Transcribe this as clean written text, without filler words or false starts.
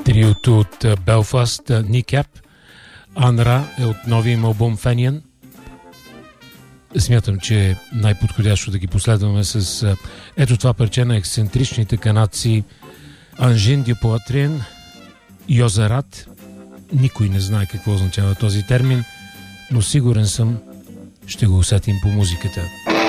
Триото от Белфаст, Kneecap. Анра е от новия им албум Fenian. Смятам, че е най-подходящо да ги последваме с ето това парче на ексцентричните канадци Анжин дю Поатрин, Йозерат. Никой не знае какво означава този термин, но сигурен съм, ще го усетим по музиката.